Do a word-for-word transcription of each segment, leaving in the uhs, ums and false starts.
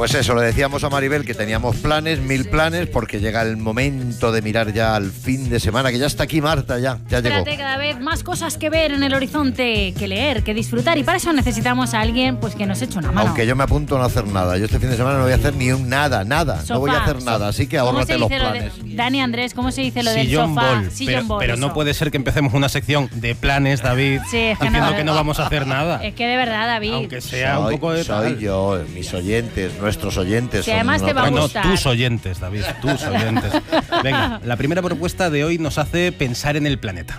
Pues eso, le decíamos a Maribel que teníamos planes, mil planes, porque llega el momento de mirar ya al fin de semana, que ya está aquí Marta, ya, ya llegó. Espérate, cada vez más cosas que ver en el horizonte, que leer, que disfrutar, y para eso necesitamos a alguien pues que nos eche una mano. Aunque yo me apunto a no hacer nada, yo este fin de semana no voy a hacer ni un nada, nada, Sofá, no voy a hacer nada, así que ahórrate los planes. De, Dani Andrés, ¿cómo se dice lo Sillón del sofá? bol, Sillón pero, bol, pero no puede ser que empecemos una sección de planes, David, sí, es que diciendo no, que no vamos a hacer nada. Es que de verdad, David. Aunque sea soy, un poco de soy tal. yo, mis oyentes, nuestros oyentes. Si además te va a Bueno, gustar. tus oyentes, David, tus oyentes. Venga, la primera propuesta de hoy nos hace pensar en el planeta.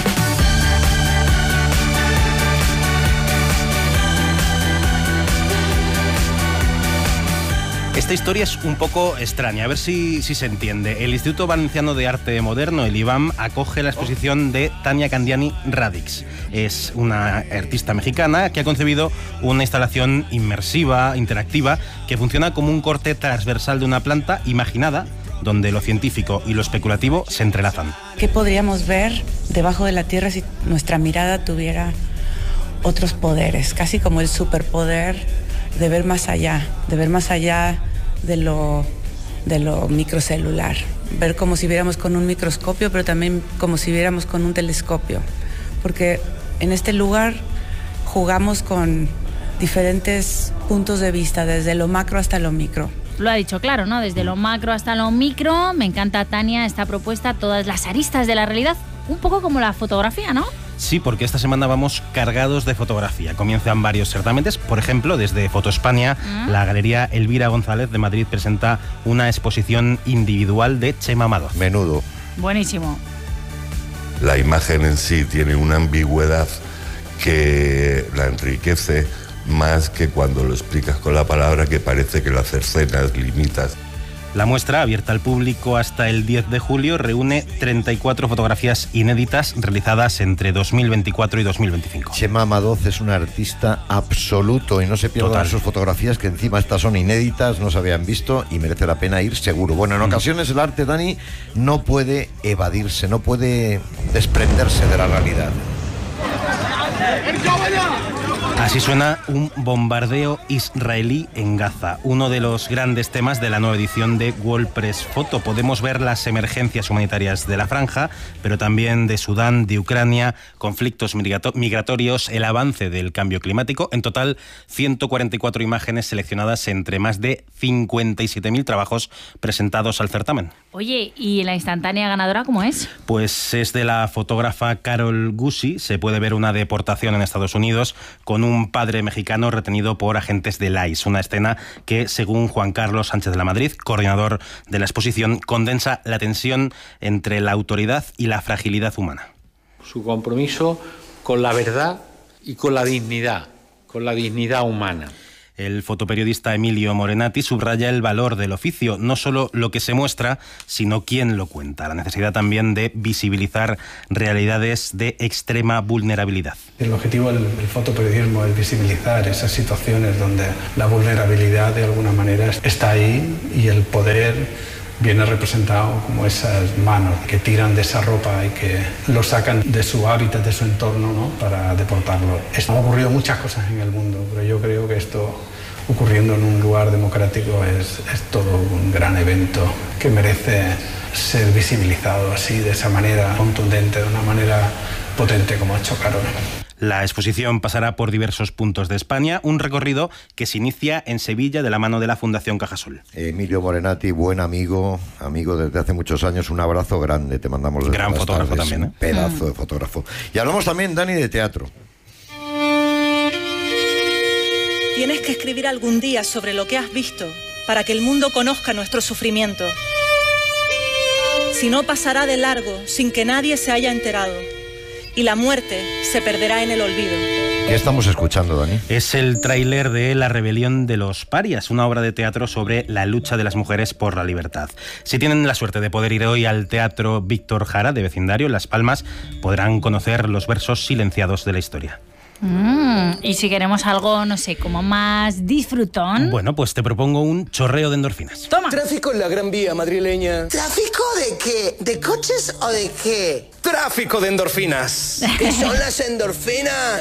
Esta historia es un poco extraña, a ver si, si se entiende. El Instituto Valenciano de Arte Moderno, el I V A M, acoge la exposición de Tania Candiani Radix. Es una artista mexicana que ha concebido una instalación inmersiva, interactiva, que funciona como un corte transversal de una planta imaginada, donde lo científico y lo especulativo se entrelazan. ¿Qué podríamos ver debajo de la Tierra si nuestra mirada tuviera otros poderes? Casi como el superpoder de ver más allá, de ver más allá de lo, de lo microcelular. Ver como si viéramos con un microscopio, pero también como si viéramos con un telescopio. Porque en este lugar jugamos con diferentes puntos de vista, desde lo macro hasta lo micro. Lo ha dicho claro, ¿no? Desde lo macro hasta lo micro. Me encanta, Tania, esta propuesta, todas las aristas de la realidad, un poco como la fotografía, ¿no? Sí, porque esta semana vamos cargados de fotografía. Comienzan varios certámenes. Por ejemplo, desde Foto España, ¿Mm? la Galería Elvira González de Madrid presenta una exposición individual de Chema Madoz. Menudo. Buenísimo. La imagen en sí tiene una ambigüedad que la enriquece más que cuando lo explicas con la palabra, que parece que lo cercenas, limitas. La muestra, abierta al público hasta el diez de julio, reúne treinta y cuatro fotografías inéditas realizadas entre dos mil veinticuatro y dos mil veinticinco. Chema Madoz es un artista absoluto y no se pierdan Total. sus fotografías, que encima estas son inéditas, no se habían visto y merece la pena ir seguro. Bueno, en ocasiones el arte, Dani, no puede evadirse, no puede desprenderse de la realidad. Así suena un bombardeo israelí en Gaza, uno de los grandes temas de la nueva edición de World Press Photo. Podemos ver las emergencias humanitarias de la franja, pero también de Sudán, de Ucrania, conflictos migratorios, el avance del cambio climático. En total, ciento cuarenta y cuatro imágenes seleccionadas entre más de cincuenta y siete mil trabajos presentados al certamen. Oye, ¿y la instantánea ganadora cómo es? Pues es de la fotógrafa Carol Gusi. Se puede ver una deportación en Estados Unidos con un padre mexicano retenido por agentes del I C E. Una escena que, según Juan Carlos Sánchez de la Madrid, coordinador de la exposición, condensa la tensión entre la autoridad y la fragilidad humana. Su compromiso con la verdad y con la dignidad, con la dignidad humana. El fotoperiodista Emilio Morenati subraya el valor del oficio, no solo lo que se muestra, sino quién lo cuenta. La necesidad también de visibilizar realidades de extrema vulnerabilidad. El objetivo del, del fotoperiodismo es visibilizar esas situaciones donde la vulnerabilidad de alguna manera está ahí y el poder viene representado como esas manos que tiran de esa ropa y que lo sacan de su hábitat, de su entorno, ¿no?, para deportarlo. Han ocurrido muchas cosas en el mundo, pero yo creo que esto, ocurriendo en un lugar democrático, es, es todo un gran evento que merece ser visibilizado así, de esa manera contundente, de una manera potente como ha hecho Carol. La exposición pasará por diversos puntos de España, un recorrido que se inicia en Sevilla de la mano de la Fundación Cajasol. Emilio Morenati, buen amigo, amigo desde hace muchos años, un abrazo grande, te mandamos desde Gran las fotógrafo tardes, también, ¿eh? Un pedazo de fotógrafo. Y hablamos también, Dani, de teatro. Tienes que escribir algún día sobre lo que has visto para que el mundo conozca nuestro sufrimiento. Si no, pasará de largo sin que nadie se haya enterado. Y la muerte se perderá en el olvido. ¿Qué estamos escuchando, Dani? Es el tráiler de La rebelión de los parias, una obra de teatro sobre la lucha de las mujeres por la libertad. Si tienen la suerte de poder ir hoy al Teatro Víctor Jara de Vecindario, en Las Palmas, podrán conocer los versos silenciados de la historia. Mm, y si queremos algo, no sé, como más disfrutón. Bueno, pues te propongo un chorreo de endorfinas. Toma. Tráfico en la Gran Vía madrileña. ¿Tráfico de qué? ¿De coches o de qué? Tráfico de endorfinas. ¿Qué son las endorfinas?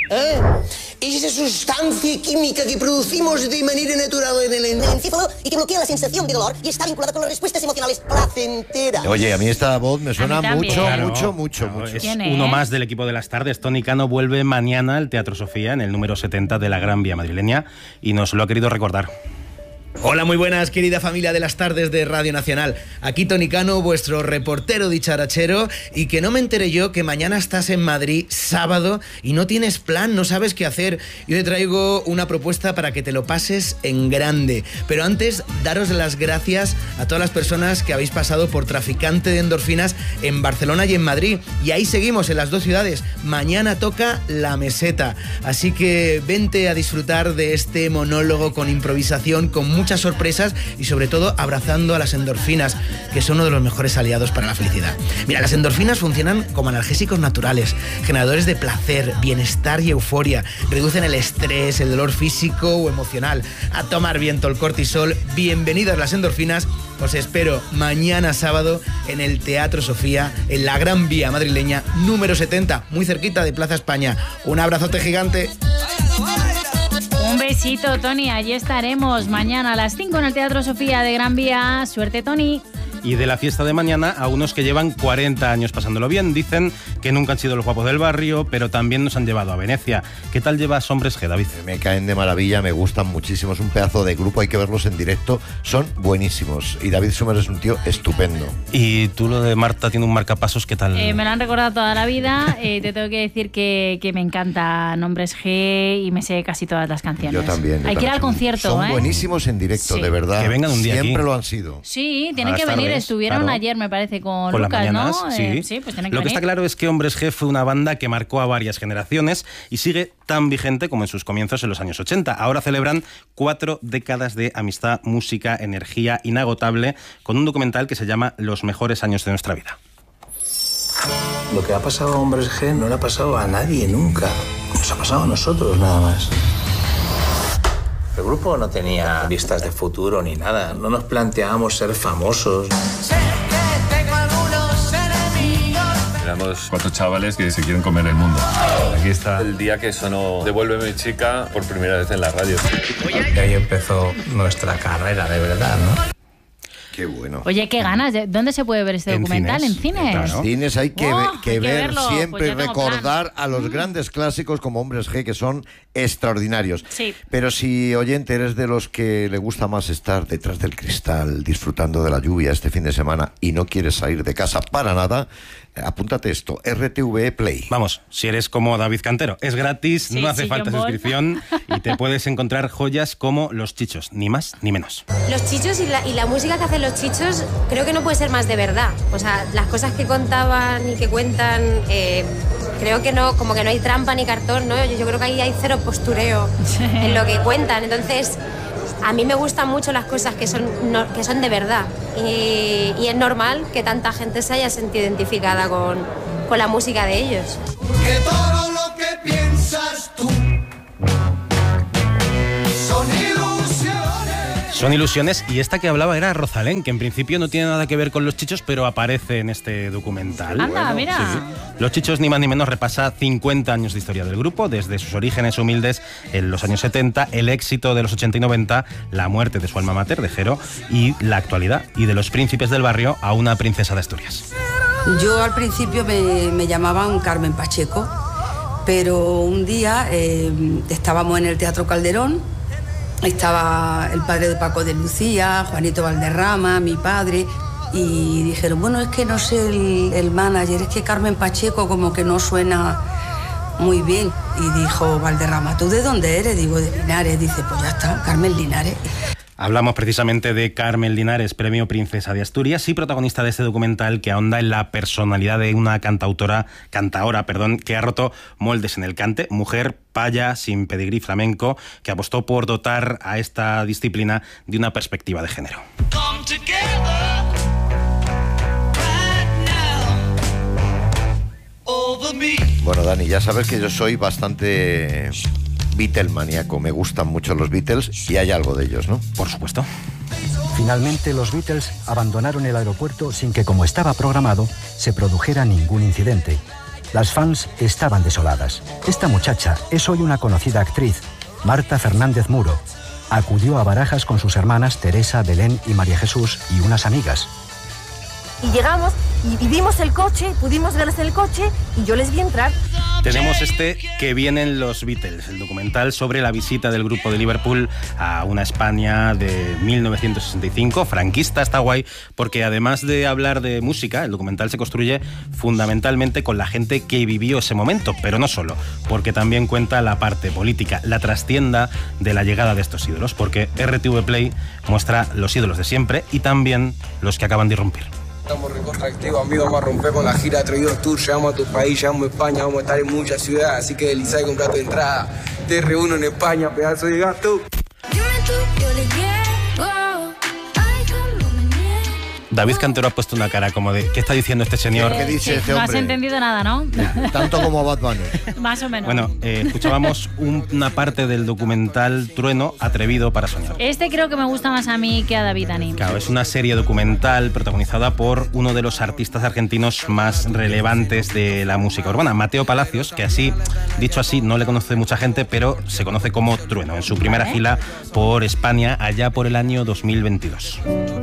¿Eh? Es esa sustancia química que producimos de manera natural en el encéfalo y que bloquea la sensación de dolor y está vinculada con las respuestas emocionales placenteras. Oye, a mí esta voz me suena mucho, Claro, mucho, mucho, claro, mucho. Es uno más del equipo de las tardes. Tony Cano vuelve mañana al Teatro Sofía en el número setenta de la Gran Vía madrileña y nos lo ha querido recordar. Hola, muy buenas, querida familia de las tardes de Radio Nacional. Aquí Tony Cano, vuestro reportero dicharachero, y que no me enteré yo que mañana estás en Madrid, sábado, y no tienes plan, no sabes qué hacer. Yo te traigo una propuesta para que te lo pases en grande. Pero antes, daros las gracias a todas las personas que habéis pasado por Traficante de Endorfinas en Barcelona y en Madrid. Y ahí seguimos, en las dos ciudades. Mañana toca La Meseta. Así que vente a disfrutar de este monólogo con improvisación, con mucha muchas sorpresas y sobre todo abrazando a las endorfinas, que son uno de los mejores aliados para la felicidad. Mira, las endorfinas funcionan como analgésicos naturales, generadores de placer, bienestar y euforia, reducen el estrés, el dolor físico o emocional. A tomar viento el cortisol. Bienvenidas las endorfinas. Os espero mañana sábado en el Teatro Sofía, en la Gran Vía madrileña número setenta, muy cerquita de Plaza España. Un abrazote gigante. Un besito, Tony. Allí estaremos mañana a las cinco en el Teatro Sofía de Gran Vía. Suerte, Tony. Y de la fiesta de mañana a unos que llevan cuarenta años pasándolo bien. Dicen que nunca han sido los guapos del barrio, pero también nos han llevado a Venecia. ¿Qué tal llevas Hombres G, David? Me caen de maravilla, me gustan muchísimo. Es un pedazo de grupo, hay que verlos en directo. Son buenísimos. Y David Summers es un tío estupendo. Y tú, lo de Marta tiene un marcapasos, ¿qué tal? Eh, me lo han recordado toda la vida. Eh, te tengo que decir que, que me encantan Hombres G y me sé casi todas las canciones. Yo también. Yo hay que ir también. al concierto, Son ¿eh? buenísimos en directo, Sí. de verdad. Que vengan un día Siempre aquí. lo han sido. Sí, tienen A que las venir. tardes, Estuvieron claro. ayer, me parece, con Por las Lucas, mañanas, ¿no? sí. Eh, sí, pues tienen que Lo que venir. está claro es que Hombres G fue una banda que marcó a varias generaciones y sigue tan vigente como en sus comienzos en los años ochenta. Ahora celebran cuatro décadas de amistad, música, energía inagotable, con un documental que se llama Los mejores años de nuestra vida. Lo que ha pasado a Hombres G no le ha pasado a nadie nunca. Nos ha pasado a nosotros nada más. El grupo no tenía vistas de futuro ni nada. No nos planteábamos ser famosos. Éramos cuatro chavales que se quieren comer el mundo. Aquí está el día que sonó Devuélveme chica por primera vez en la radio. Y ahí empezó nuestra carrera de verdad, ¿no? Qué bueno. Oye, qué ganas. ¿De- ¿Dónde se puede ver este En documental? cines, ¿En cines? claro. En cines hay que, Oh, ve- que hay que ver verlo. siempre Pues y ya tengo recordar a los grandes clásicos como Hombres G, que son extraordinarios. Sí. Pero si, oyente, eres de los que le gusta más estar detrás del cristal, disfrutando de la lluvia este fin de semana y no quieres salir de casa para nada, eh, apúntate esto, R T V E Play. Vamos, si eres como David Cantero, es gratis, Sí, no hace sí, falta John Ball. suscripción y te puedes encontrar joyas como Los Chichos, ni más ni menos. Los chichos y la, y la música que hacen los chichos creo que no puede ser más de verdad. O sea, las cosas que contaban y que cuentan, eh, creo que no, como que no hay trampa ni cartón, ¿no? Yo, yo creo que ahí hay cero postureo en lo que cuentan. Entonces, a mí me gustan mucho las cosas que son, no- que son de verdad. Y, y es normal que tanta gente se haya sentido identificada con, con la música de ellos. Que todo lo que piensas tú son ilusiones. Son ilusiones y esta que hablaba era Rosalén, que en principio no tiene nada que ver con Los Chichos, pero aparece en este documental. Anda, mira. Sí, sí. Los Chichos ni más ni menos repasa cincuenta años de historia del grupo, desde sus orígenes humildes en los años setenta, el éxito de los ochenta y noventa, la muerte de su alma mater, de Jero, y la actualidad, y de los príncipes del barrio a una princesa de Asturias. Yo al principio me, me llamaban Carmen Pacheco, pero un día eh, estábamos en el Teatro Calderón, estaba el padre de Paco de Lucía, Juanito Valderrama, mi padre, y dijeron, bueno, es que no sé el, el manager, es que Carmen Pacheco como que no suena muy bien. Y dijo Valderrama, ¿tú de dónde eres? Digo, de Linares. Dice, pues ya está, Carmen Linares. Hablamos precisamente de Carmen Linares, premio Princesa de Asturias y protagonista de este documental que ahonda en la personalidad de una cantautora, cantaora, perdón, que ha roto moldes en el cante, mujer paya, sin pedigrí flamenco, que apostó por dotar a esta disciplina de una perspectiva de género. Come together right now over me. Bueno, Dani, ya sabes que yo soy bastante Beatlemaníaco. Me gustan mucho los Beatles y hay algo de ellos, ¿no? Por supuesto. Finalmente, los Beatles abandonaron el aeropuerto sin que, como estaba programado, se produjera ningún incidente. Las fans estaban desoladas. Esta muchacha es hoy una conocida actriz, Marta Fernández Muro. Acudió a Barajas con sus hermanas Teresa, Belén y María Jesús y unas amigas. Y llegamos y vimos el coche, pudimos verles el coche y yo les vi entrar. Tenemos este Que vienen los Beatles, el documental sobre la visita del grupo de Liverpool a una España de mil novecientos sesenta y cinco, franquista. Está guay porque además de hablar de música, el documental se construye fundamentalmente con la gente que vivió ese momento, pero no solo, porque también cuenta la parte política, la trastienda de la llegada de estos ídolos, porque R T V Play muestra los ídolos de siempre y también los que acaban de irrumpir. Estamos recontra activos, amigos, vamos a romper con la gira de Traídos Tour, llegamos a tu país, llegamos a España, vamos a estar en muchas ciudades, así que deslizá y comprá tu entrada. Te reúno en España, pedazo de gato. David Cantero ha puesto una cara como de ¿qué está diciendo este señor? ¿Qué dice Sí, este no has hombre? entendido nada, ¿no? Tanto como Bad Bunny. Más o menos. Bueno, eh, escuchábamos un- una parte del documental Trueno, atrevido para soñar. Este creo que me gusta más a mí que a David Dani. Claro, es una serie documental protagonizada por uno de los artistas argentinos más relevantes de la música urbana, Mateo Palacios, que así, dicho así, no le conoce mucha gente, pero se conoce como Trueno, en su primera Vale. gira por España allá por el año dos mil veintidós.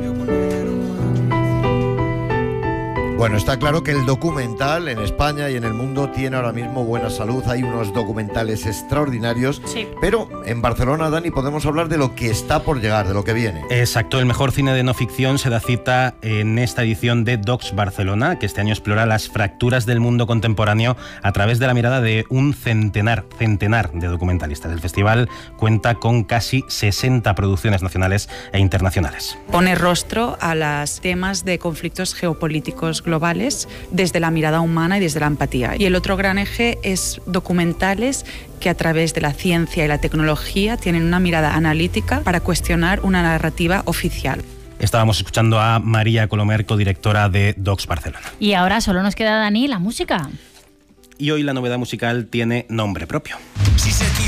Bueno, está claro que el documental en España y en el mundo tiene ahora mismo buena salud. Hay unos documentales extraordinarios. Sí. Pero en Barcelona, Dani, podemos hablar de lo que está por llegar, de lo que viene. Exacto, el mejor cine de no ficción se da cita en esta edición de Docs Barcelona, que este año explora las fracturas del mundo contemporáneo a través de la mirada de un centenar, centenar de documentalistas. El festival cuenta con casi sesenta producciones nacionales e internacionales. Pone rostro a los temas de conflictos geopolíticos globales desde la mirada humana y desde la empatía. Y el otro gran eje es documentales que a través de la ciencia y la tecnología tienen una mirada analítica para cuestionar una narrativa oficial. Estábamos escuchando a María Colomer, codirectora de Docs Barcelona. Y ahora solo nos queda, Dani, la música. Y hoy la novedad musical tiene nombre propio.